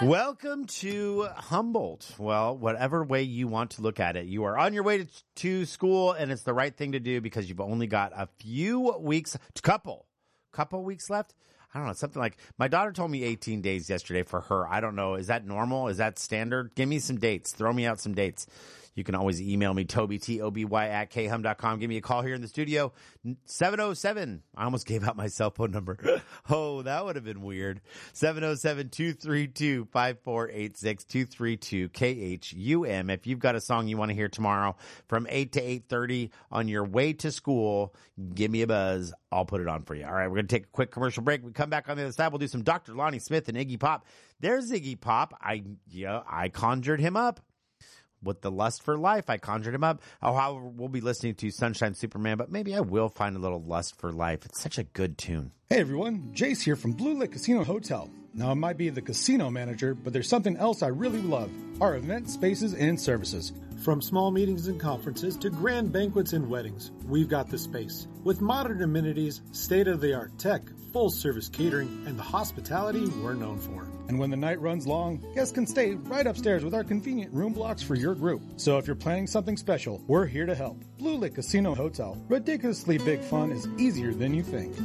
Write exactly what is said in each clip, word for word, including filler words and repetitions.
Welcome to Humboldt. Well, whatever way you want to look at it, you are on your way to, to school, and it's the right thing to do because you've only got a few weeks, couple, couple weeks left. I don't know, something like, my daughter told me eighteen days yesterday for her. I don't know. Is that normal? Is that standard? Give me some dates. Throw me out some dates. You can always email me, Toby, T O B Y, at K Hum dot com. Give me a call here in the studio, seven oh seven. I almost gave out my cell phone number. Oh, that would have been weird. seven oh seven, two three two, five four eight six, two three two, K H U M. If you've got a song you want to hear tomorrow from eight to eight thirty on your way to school, give me a buzz. I'll put it on for you. All right, we're going to take a quick commercial break. We come back on the other side. We'll do some Doctor Lonnie Smith and Iggy Pop. There's Iggy Pop. I, yeah, I conjured him up. With the lust for life, I conjured him up. Oh, how we'll be listening to Sunshine Superman, but maybe I will find a little lust for life. It's such a good tune. Hey everyone, Jace here from Blue Lake Casino Hotel. Now I might be the casino manager, but there's something else I really love. Our event spaces and services. From small meetings and conferences to grand banquets and weddings, we've got the space. With modern amenities, state-of-the-art tech, full-service catering, and the hospitality we're known for. And when the night runs long, guests can stay right upstairs with our convenient room blocks for your group. So if you're planning something special, we're here to help. Blue Lake Casino Hotel. Ridiculously big fun is easier than you think.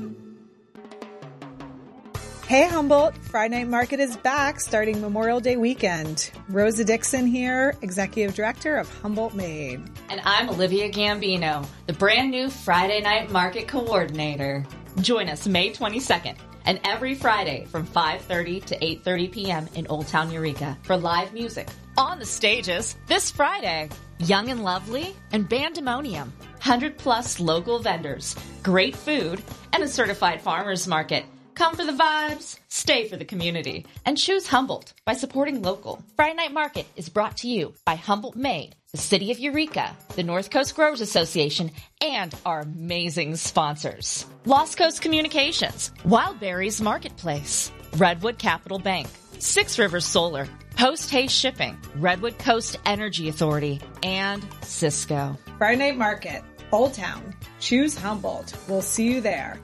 Hey Humboldt, Friday Night Market is back starting Memorial Day weekend. Rosa Dixon here, Executive Director of Humboldt Made. And I'm Olivia Gambino, the brand new Friday Night Market Coordinator. Join us May twenty-second and every Friday from five thirty to eight thirty p.m. in Old Town Eureka for live music. On the stages this Friday, Young and Lovely and Bandemonium. one hundred plus local vendors, great food, and a certified farmers market. Come for the vibes, stay for the community, and choose Humboldt by supporting local. Friday Night Market is brought to you by Humboldt Made, the City of Eureka, the North Coast Growers Association, and our amazing sponsors. Lost Coast Communications, Wild Berries Marketplace, Redwood Capital Bank, Six Rivers Solar, Post Haste Shipping, Redwood Coast Energy Authority, and Cisco. Friday Night Market, Old Town. Choose Humboldt. We'll see you there.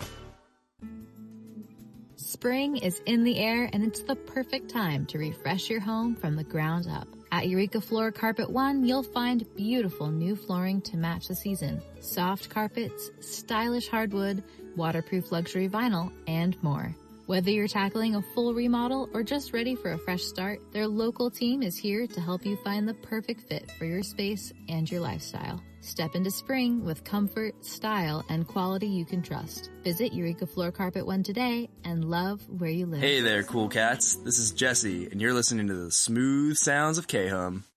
Spring is in the air, and it's the perfect time to refresh your home from the ground up. At Eureka Floor Carpet One, you'll find beautiful new flooring to match the season, soft carpets, stylish hardwood, waterproof luxury vinyl, and more. Whether you're tackling a full remodel or just ready for a fresh start, their local team is here to help you find the perfect fit for your space and your lifestyle. Step into spring with comfort, style, and quality you can trust. Visit Eureka Floor Carpet One today and love where you live. Hey there, cool cats. This is Jesse, and you're listening to the smooth sounds of K-Hum.